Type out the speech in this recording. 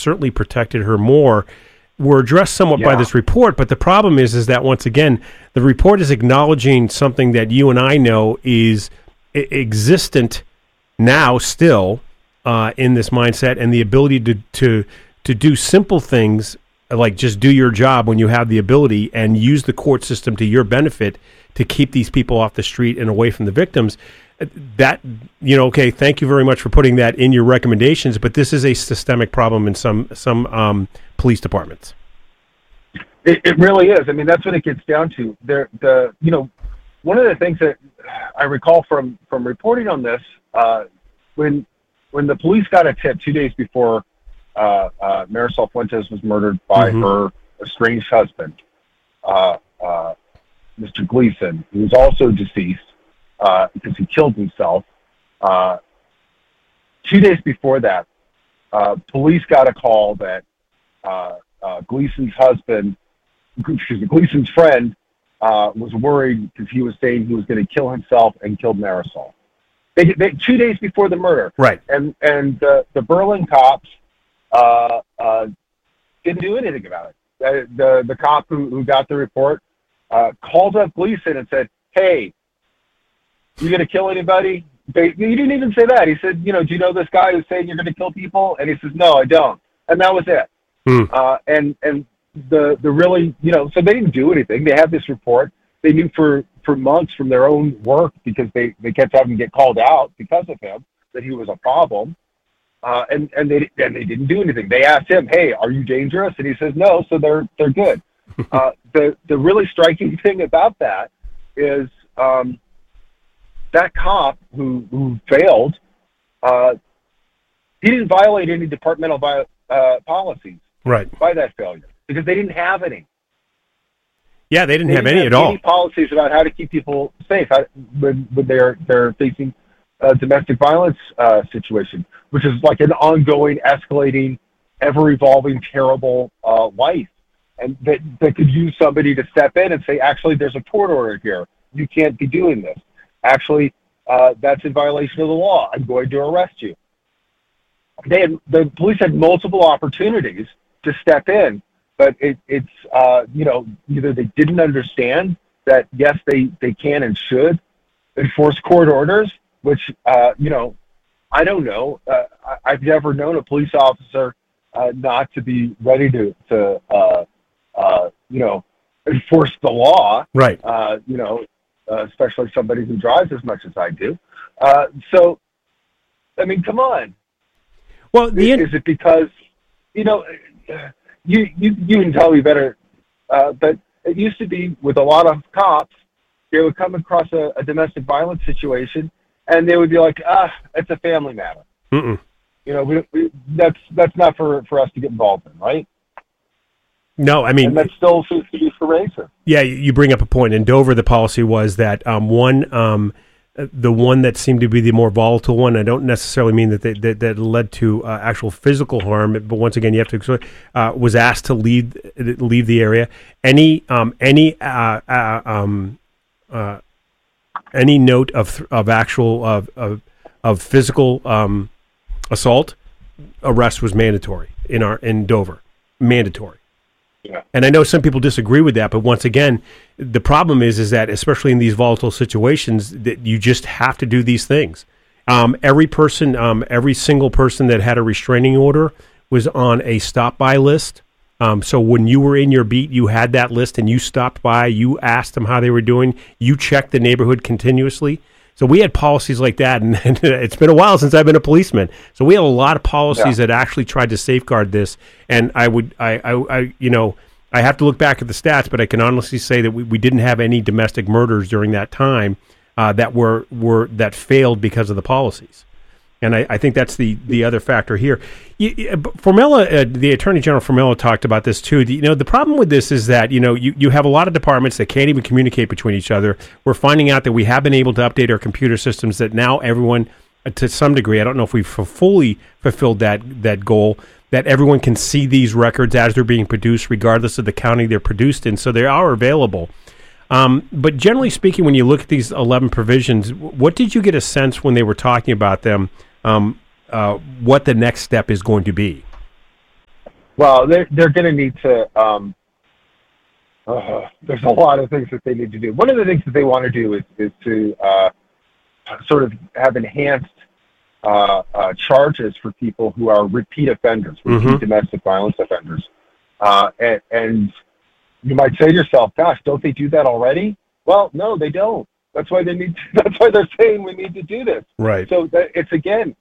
certainly protected her more, were addressed somewhat by this report. But the problem is that, once again, the report is acknowledging something that you and I know is existent now still in this mindset, and the ability to do simple things like just do your job when you have the ability and use the court system to your benefit to keep these people off the street and away from the victims. That, okay, thank you very much for putting that in your recommendations, but this is a systemic problem in some police departments. It really is. I mean, that's what it gets down to. One of the things that I recall from reporting on this, when the police got a tip 2 days before Marisol Fuentes was murdered by her estranged husband, Mr. Gleason, who was also deceased because he killed himself. 2 days before that, police got a call that Gleason's friend was worried because he was saying he was going to kill himself and killed Marisol. They 2 days before the murder, right? And the Berlin cops didn't do anything about it. The cop who got the report called up Gleason and said, "Hey, you going to kill anybody?" He didn't even say that. He said, "Do you know this guy who's saying you're going to kill people?" And he says, "No, I don't." And that was it. And the really, so they didn't do anything. They had this report. They knew for months from their own work, because they kept having to get called out because of him, that he was a problem. And they didn't do anything. They asked him, "Hey, are you dangerous?" And he says, "No." So they're good. The really striking thing about that is that cop who failed, he didn't violate any departmental policies, right, by that failure, because they didn't have any. Yeah, they didn't have any at all. Any policies about how to keep people safe when they're facing a domestic violence situation, which is like an ongoing, escalating, ever-evolving, terrible life, and that could use somebody to step in and say, "Actually, there's a court order here. You can't be doing this. Actually, that's in violation of the law. I'm going to arrest you." The police had multiple opportunities to step in, but it's either they didn't understand that, yes, they can and should enforce court orders, which, I don't know. I've never known a police officer not to be ready to enforce the law. Right. Especially somebody who drives as much as I do. So, I mean, come on. Well, is it because, you can tell me better, but it used to be with a lot of cops, they would come across a domestic violence situation, and they would be like, it's a family matter. That's not for us to get involved in, right? No, I mean, and that still seems to be pervasive. Yeah, you bring up a point. In Dover, the policy was that the one that seemed to be the more volatile one. I don't necessarily mean that led to actual physical harm, but once again, you have to was asked to leave the area. Any note of actual of physical assault, arrest was mandatory in Dover, mandatory. Yeah. And I know some people disagree with that, but once again, the problem is that, especially in these volatile situations, that you just have to do these things. Every single person that had a restraining order was on a stop-by list. So when you were in your beat, you had that list and you stopped by, you asked them how they were doing, you checked the neighborhood continuously. So we had policies like that, and it's been a while since I've been a policeman. So we had a lot of policies that actually tried to safeguard this. And I have to look back at the stats, but I can honestly say that we didn't have any domestic murders during that time that failed because of the policies. And I think that's the other factor here. Formella, the Attorney General Formella talked about this too. The problem with this is that you have a lot of departments that can't even communicate between each other. We're finding out that we have been able to update our computer systems, that now everyone, to some degree, I don't know if we've fully fulfilled that goal, that everyone can see these records as they're being produced, regardless of the county they're produced in. So they are available. But generally speaking, when you look at these 11 provisions, what did you get a sense when they were talking about them? What the next step is going to be? Well, they're going to need to. There's a lot of things that they need to do. One of the things that they want to do is to sort of have enhanced charges for people who are repeat offenders, repeat domestic violence offenders. And you might say to yourself, "Gosh, don't they do that already?" Well, no, they don't. That's why they need. That's why they're saying we need to do this. Right. So that it's again,